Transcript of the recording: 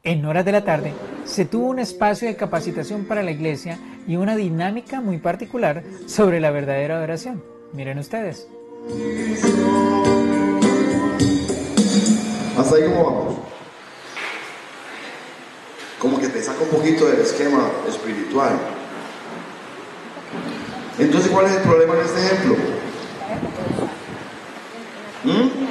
En horas de la tarde se tuvo un espacio de capacitación para la iglesia y una dinámica muy particular sobre la verdadera adoración. Miren ustedes. ¿Hasta ahí cómo vamos? Como que te saca un poquito del esquema espiritual. Entonces, ¿cuál es el problema en este ejemplo?